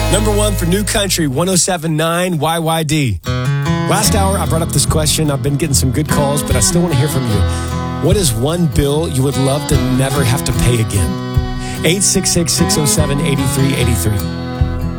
Number one for New Country, 107.9 YYD. Last hour, I brought up this question. I've been getting some good calls, but I still want to hear from you. What is one bill you would love to never have to pay again? 866-607-8383.